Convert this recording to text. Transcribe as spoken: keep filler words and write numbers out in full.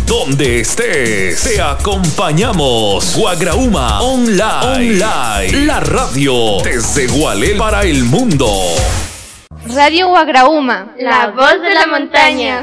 donde estés. Te acompañamos. Guagrauma Online. Online. La radio desde Gualel para el mundo. Radio Guagrauma, la voz de la montaña.